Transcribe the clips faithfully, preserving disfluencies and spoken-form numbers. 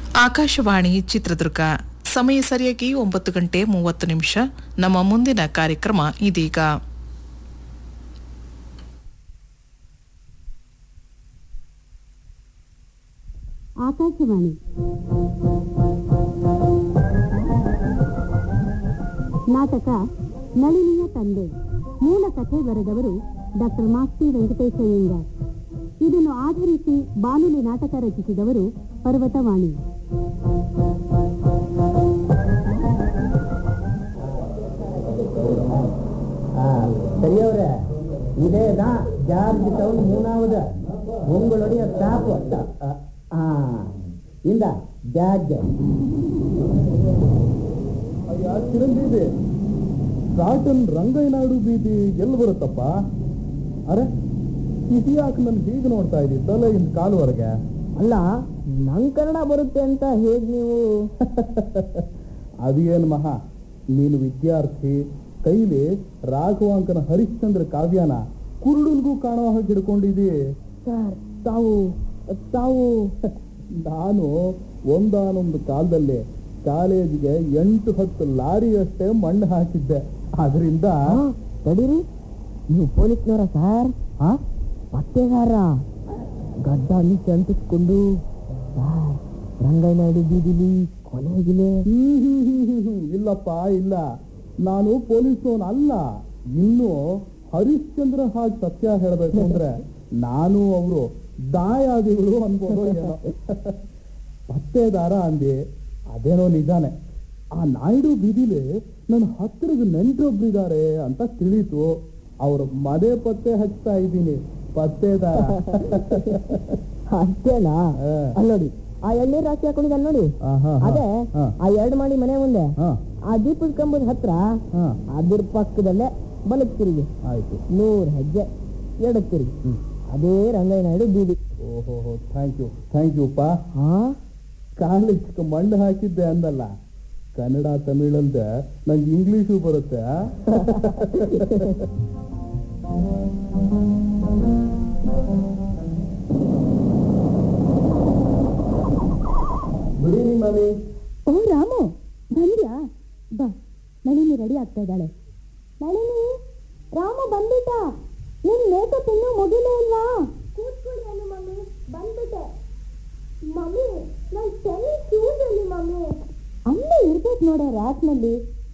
ಆಕಾಶವಾಣಿ ಚಿತ್ರದುರ್ಗ. ಸಮಯ ಸರಿಯಾಗಿ ಒಂಬತ್ತು ಗಂಟೆ ಮೂವತ್ತು ನಿಮಿಷ. ನಮ್ಮ ಮುಂದಿನ ಕಾರ್ಯಕ್ರಮ ಇದೀಗ. ಆಕಾಶವಾಣಿ ನಾಟಕ ನಳಿನಿಯ ತಂದೆ. ಮೂಲ ಕಥೆ ಬರೆದವರು ಡಾಕ್ಟರ್ ಮಾಸ್ತಿ ವೆಂಕಟೇಶಯ್ಯಂಗಾರ್. ಇದನ್ನು ಆಧರಿಸಿ ಬಾನುಲಿ ನಾಟಕ ರಚಿಸಿದವರು ಪರ್ವತವಾಣಿ. பெரியவரே, இதேதான் ஜார்ஜ் டவுன் மூணாவது உங்களுடைய ஸ்டாப். இந்த ಜಾರ್ಜ್ ಚಿರಂಜೀವಿ, ಕಾಟನ್ ರಂಗಯ್ಯನಾಡು ಬೀದಿ ಎಲ್ಲಿ ಬರುತ್ತಪ್ಪ? ಅರೆ, ಇದ್ಯಾಕೆ ನನ್ ಹೀಗೆ ನೋಡ್ತಾ ಇದ್ದೀವಿ ತಲೆಯಿಂದ ಕಾಲುವರೆಗೆ? ಅಲ್ಲ, ನಂಗೆ ಕನ್ನಡ ಬರುತ್ತೆ ಅಂತ ಹೇಗೆ ನೀವು? ಅದೇನು ಮಹಾ, ನೀನು ವಿದ್ಯಾರ್ಥಿ, ಕೈಲಿ ರಾಘವಾಂಕನ ಹರಿಶ್ಚಂದ್ರ ಕಾವ್ಯನ ಕುರುಡುಲ್ಗೂ ಕಾಣುವ ಹಾಗೆ ಹಿಡ್ಕೊಂಡಿದ್ದೀ. ಸರ್, ತಾವು ತಾವು ನಾನು ಒಂದಾನೊಂದು ಕಾಲದಲ್ಲಿ ಕಾಲೇಜಿಗೆ ಎಂಟು ಹತ್ತು ಲಾರಿಯಷ್ಟೇ ಮಣ್ಣು ಹಾಕಿದ್ದೆ. ಅದರಿಂದ ತಡೀರಿ, ನೀವು ಪೊಲೀಸ್ನವರ ಸರ್? ಹಾ, ಪತ್ತೆಗಾರ ಗಡ್ಡ ಮಿಸ್ ಅಂಟಿಸ್ಕೊಂಡು ಸರ್ ರಂಗಯ್ಯನಾಡು ಬೀದಿಲಿ ಕೊನೆಗಿಲೆ? ಇಲ್ಲಪ್ಪ, ಇಲ್ಲ, ನಾನು ಪೊಲೀಸ್ನವನು ಅಲ್ಲ. ಇನ್ನು ಹರಿಶ್ಚಂದ್ರ ಹಾಗೆ ಸತ್ಯ ಹೇಳಬೇಕು ಅಂದ್ರೆ ನಾನು ಅವರು ದಾಯಾದಿಗಳು ಅನ್ಬೋದು ಏನೋ. ಪತ್ತೇದಾರ ಅಂದೆ, ಅದೇನೋ ನಿಜಾನೆ. ಆ ನಾಯ್ಡು ಬೀದಿಲಿ ನನ್ನ ಹತ್ತಿರದ ನೆಂಟರೊಬ್ರಿದ್ದಾರೆ ಅಂತ ತಿಳಿತು. ಅವ್ರ ಮನೆ ಪತ್ತೆ ಹಚ್ತಾ ಇದ್ದೀನಿ, ಪತ್ತೇದಾರ. ಅಷ್ಟೇನಾ? ಅಲ್ಲೋಡಿ, ಆ ಎಳ್ನೀರು ರಾಶಿ ಹಾಕೊಂಡಿದ್ದಾನೆ ನೋಡಿ, ಅದೇ ಆ ಎರಡು ಮಾಡಿ ಮನೆ ಮುಂದೆ ಆ ದೀಪದ ಕಂಬದ ಹತ್ರ, ಅದ್ರ ಪಕ್ಕದಲ್ಲೇ ಬಲಕ್ ತಿರುಗಿ ಆಯ್ತು, ನೂರು ಹೆಜ್ಜೆ ಎಡಕ್ ತಿರುಗಿ, ಅದೇ ರಂಗಯ್ಯನಾಯ್ಡು ಬೀದಿ. ಓಹೋ, ಥ್ಯಾಂಕ್ ಯು ಥ್ಯಾಂಕ್ ಯು ಪಾ. ಹಾ, ಕಾಲೇಜ್ ಮಣ್ಣು ಹಾಕಿದ್ದೆ ಅಂದಲ್ಲ, ಕನ್ನಡ ತಮಿಳಲ್ದ ನಂಗೆ ಇಂಗ್ಲಿಷು ಬರುತ್ತೆ. Good evening mummy. ಓ ರಾಮು, ಬಂದ್ಯಾ? ಬಾ, ನಳಿನಿ ರೆಡಿ ಆಗ್ತಾ ಇದ್ದಾಳೆ. ನಳಿನಿ, ರಾಮು ಬಂದ್ಬಿಟ್ಟ. ನಿನ್ ಮೇಕಪ್ ಇನ್ನೂ ಮುಗಿಲೇ ಇಲ್ವಾ? ಕೂತ್ಕೊಳ್ಳಿ ಮಮ್ಮಿ, ಬಂದ್ಬಿಟ್ಟೆ. ಮಮ್ಮಿ, ನನ್ ಟೆನ್ನಿಸ್ ಶೂಸ್ ಅಲ್ಲಿ ಮಮ್ಮಿ. ಅಲ್ಲೇ ಇರ್ಬೇಕು ನೋಡ ರ್ಯಾಕ್ನಲ್ಲಿ.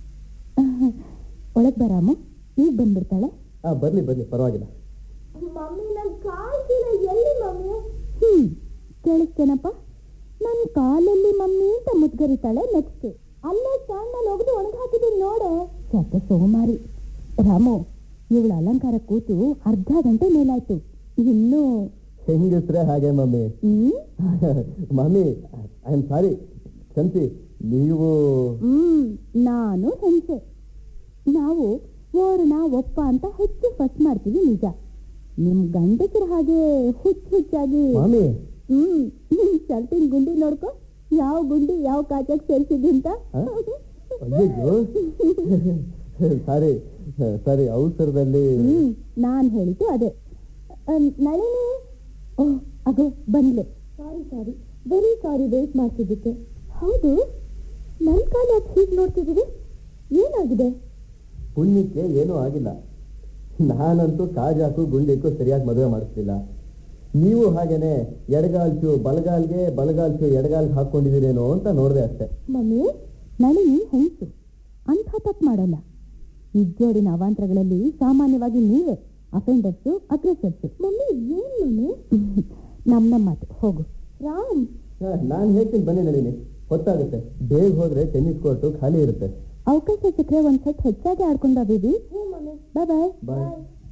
ಒಳಗ್ ಬರಾಮು, ಈಗ ಬಂದ್ಬಿಡ್ತಾಳೆ. ಹಾ, ಬರ್ಲಿ ಬರ್ಲಿ, ಪರವಾಗಿಲ್ಲ. ಮಮ್ಮಿ, ನನ್ ಕಾಲ್ ಚೀಲ ಎಲ್ಲಿ ಮಮ್ಮಿ? ಹ್ಮ್, ಕೇಳಿಸ್ತೇನಪ್ಪ. ನನ್ ಕಾಲಲ್ಲಿ ಮಮ್ಮಿ ಅಂತ ಮುದ್ಗರಿತಾಳೆ. ನೆಕ್ಸ್ಟ್ ಅಲ್ಲೇ ಸ್ಟ್ಯಾಂಡ್ ನಲ್ಲಿ ಹೋಗದು ಒಣಗಿ ಹಾಕಿದೀನಿ ನೋಡೆ. ಸತ್ತ ಸೋಮಾರಿ. ರಾಮು, ಇವಳ ಅಲಂಕಾರ ಕೂತು ಅರ್ಧ ಗಂಟೆ ಮೇಲಾಯ್ತು, ಇನ್ನು ಹೆಂಗಸ್ರೆ ಹಾಗೆ mummy. Mummy, I am sorry. ಸಂತಿ, ನೀವು? ಹ್ಮ್, ನಾನು ಹೆಂಚೆ. ನಾವು ಓರ್ಣ ಒಪ್ಪ ಅಂತ ಹೆಚ್ಚು ಫಸ್ಟ್ ಮಾಡ್ತೀವಿ, ನಿಜ. ನಿಮ್ ಗಂಡಸರ ಹಾಗೆ ಹುಚ್ಚು ಹುಚ್ಚಾಗಿ. ಮಮ್ಮಿ, ಹ್ಮ್, ನಿಮ್ ಶರ್ಟಿನ ಗುಂಡಿ ನೋಡ್ಕೊ, ಯಾವ ಗುಂಡಿ ಯಾವ ಕಾಚಕ್ ಸೇರಿಸಿದ್ವಿ ಅಂತ. ಅಯ್ಯೋ, ಸಾರಿ ಸಾರಿ, ಅವಸರದಲ್ಲಿ. ಹ್ಮ್, ನಾನ್ ಹೇಳಿದ್ದು ಅದೇ. ನಳಿನಿ, ಓಹ್ ಅದು ಬಂದ್ಲೆ. ಸಾರಿ ಸಾರಿ, ವೆರಿ ಸಾರಿ ವೇಟ್ ಮಾಡ್ತಿದ್ದಕ್ಕೆ. ಹೌದು, ನನ್ ಕಾಲ ಯಾಕೆ ಹೀಗೆ ನೋಡ್ತಿದ್ದೀವಿ? ಏನಾಗಿದೆ? ಪುಣ್ಯಕ್ಕೆ ಏನೂ ಆಗಿಲ್ಲ. ನಾನಂತೂ ಕಾಜಾಕು ಗುಂಡಿಕ್ಕೂ ಸರಿಯಾಗಿ ಮದುವೆ ಮಾಡಿಸ್ಲಿಲ್ಲ. ನೀವು ಹಾಗೇನೆ ಎಡಗಾಲ್ಚು ಬಲಗಾಲ್ಗೆ ಬಲಗಾಲ್ಚು ಎಡಗಾಲ್ಗೆ ಹಾಕೊಂಡಿದ್ದೀರೇನೋ ಅಂತ ನೋಡಿದೆ ಅಷ್ಟೇ. ಮಮ್ಮಿ, ನಳಿನಿ ಹೆಂಗಸು, ಅಂಥ ತಪ್ಪು ಮಾಡಲ್ಲ. ಇಜ್ಜೋಡಿನ ಅವಾಂತರಗಳಲ್ಲಿ ಸಾಮಾನ್ಯವಾಗಿ ನೀವೇ ಅಫೆಂಡರ್ಸು, ಅಗ್ರೆಸರ್ಸು. ಮಮ್ಮಿ, ಏನ್ ಮಮ್ಮಿ? ನಮ್ಮ ನಮ್ಮ ಮಾತು, ಹೋಗು. ರಾಮ್, ನಾನು ಹೇಳ್ತೀನಿ ಬನ್ನಿ ನಳಿನಿ, ಹೊತ್ತಾಗುತ್ತೆ. ಬೇಗ ಹೋದ್ರೆ ಟೆನ್ನಿಸ್ ಕೋರ್ಟು ಖಾಲಿ ಇರುತ್ತೆ. ಅವಕಾಶ ಸಿಕ್ಕರೆ ಒಂದ್ ಸೆಟ್ ಹೆಚ್ಚಾಗಿ ಆಡ್ಕೊಂಡ ಬೇಬಿ. ಬಾಯ್ ಬಾಯ್ ಬಾಯ್.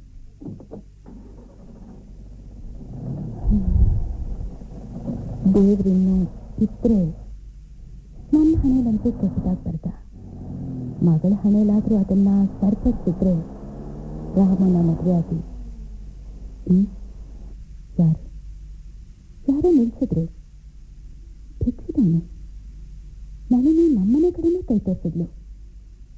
ದೇವ್ರಿನ್ನು ಇದ್ರೆ ನನ್ನ ಹಣೆಲಂತೂ ಕೆಟ್ಟದಾಗ ಬರ್ದ. ಮಗಳ ಹಣೆಲಾದ್ರೂ ಅದನ್ನ ಸರಿಪಡಿಸಿದ್ರೆ ರಾಮನ ಮದುವೆ ಆಗಿ. ಹ್ಮ್, ಯಾರು ಯಾರೋ ನಿಲ್ಸಿದ್ರು. ಭಿಕ್ಷಿದವನು. ನಳಿನಿ ನಮ್ಮನೆ ಕಡೆನೇ ಕೈ ತೋರಿಸಿದ್ಲು.